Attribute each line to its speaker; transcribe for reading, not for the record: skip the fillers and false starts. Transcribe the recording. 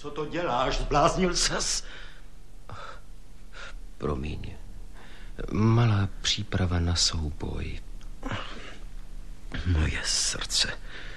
Speaker 1: Co to děláš? Zbláznil ses?
Speaker 2: Promiň. Malá příprava na souboj.
Speaker 1: Moje srdce.